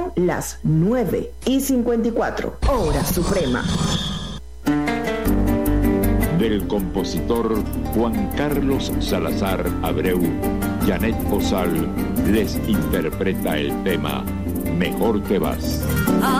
Son las 9:54, hora suprema. Del compositor Juan Carlos Salazar Abreu, Janet Osal les interpreta el tema Mejor Te Vas.